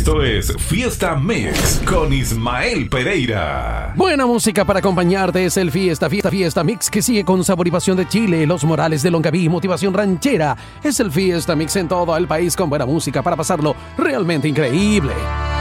Esto es Fiesta Mix con Ismael Pereira. Buena música para acompañarte es el Fiesta Mix que sigue con sabor y pasión de Chile, Los Morales de Longaví y motivación ranchera. Es el Fiesta Mix en todo el país con buena música para pasarlo realmente increíble.